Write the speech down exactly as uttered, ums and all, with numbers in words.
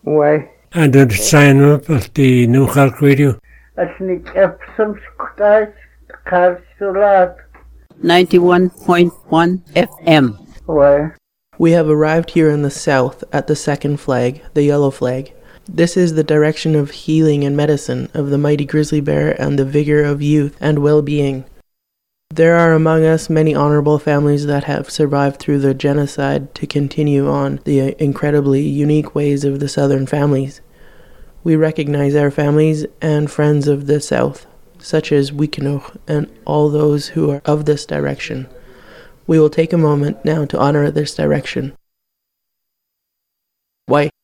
Why? And the sign up of the New Cork Radio. As Nick Epsom Scottish Carsolat. ninety-one point one F M. Why? We have arrived here in the south at the second flag, the yellow flag. This is the direction of healing and medicine, of the mighty grizzly bear and the vigor of youth and well-being. There are among us many honorable families that have survived through the genocide to continue on the incredibly unique ways of the southern families. We recognize our families and friends of the south, such as Wikinuch and all those who are of this direction. We will take a moment now to honor this direction. Why?